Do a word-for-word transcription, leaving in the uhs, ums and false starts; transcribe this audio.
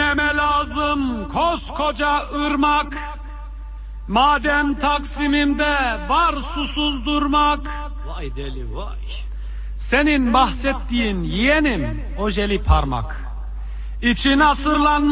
Bilmeme lazım koskoca ırmak, madem Taksim'imde var susuz durmak. Vay deli vay. Senin bahsettiğin yeğenim ojeli parmak, İçin asırlanmış